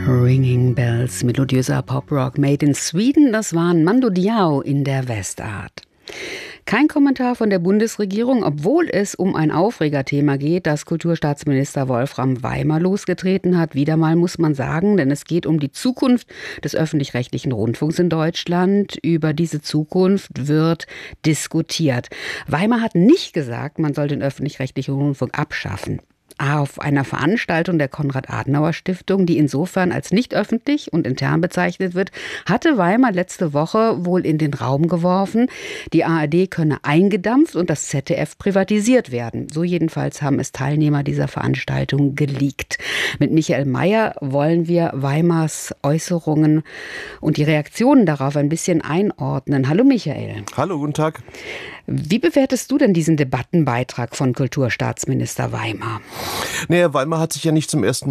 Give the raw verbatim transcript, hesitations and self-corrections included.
Ringing Bells, melodiöser Pop-Rock made in Sweden, das waren Mando Diao in der Westart. Kein Kommentar von der Bundesregierung, obwohl es um ein Aufregerthema geht, das Kulturstaatsminister Wolfram Weimar losgetreten hat. Wieder mal muss man sagen, denn es geht um die Zukunft des öffentlich-rechtlichen Rundfunks in Deutschland. Über diese Zukunft wird diskutiert. Weimar hat nicht gesagt, man soll den öffentlich-rechtlichen Rundfunk abschaffen. Auf einer Veranstaltung der Konrad-Adenauer-Stiftung, die insofern als nicht öffentlich und intern bezeichnet wird, hatte Weimar letzte Woche wohl in den Raum geworfen, die A R D könne eingedampft und das Z D F privatisiert werden. So jedenfalls haben es Teilnehmer dieser Veranstaltung geleakt. Mit Michael Mayer wollen wir Weimars Äußerungen und die Reaktionen darauf ein bisschen einordnen. Hallo Michael. Hallo, guten Tag. Wie bewertest du denn diesen Debattenbeitrag von Kulturstaatsminister Weimar? Naja, Weimar hat sich ja nicht zum ersten